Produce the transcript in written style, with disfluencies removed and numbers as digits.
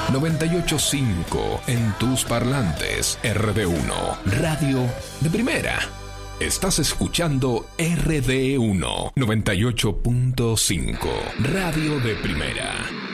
98.5 en tus parlantes. RD1, radio de primera. Estás escuchando RD1 98.5, radio de primera.